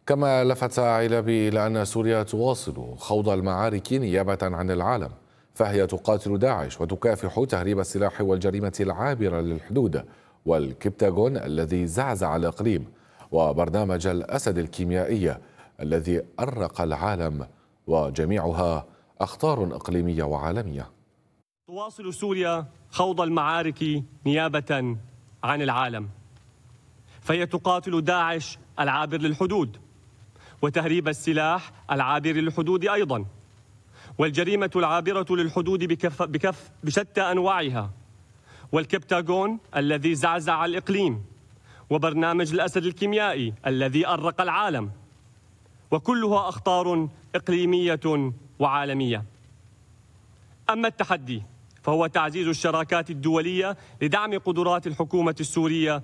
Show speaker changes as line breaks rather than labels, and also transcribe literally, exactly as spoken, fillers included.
كما لفت علبي إلى أن سوريا تواصل خوض المعارك نيابة عن العالم، فهي تقاتل داعش وتكافح تهريب السلاح والجريمة العابرة للحدود والكبتاغون الذي زعزع الإقليم وبرنامج الأسد الكيميائي الذي أرق العالم، وجميعها أخطار إقليمية وعالمية.
تواصل سوريا خوض المعارك نيابة عن العالم، فهي تقاتل داعش العابر للحدود وتهريب السلاح العابر للحدود أيضا، والجريمة العابرة للحدود بكف بكف بشتى أنواعها، والكبتاغون الذي زعزع الإقليم، وبرنامج الأسد الكيميائي الذي أرق العالم، وكلها أخطار إقليمية وعالمية. أما التحدي فهو تعزيز الشراكات الدولية لدعم قدرات الحكومة السورية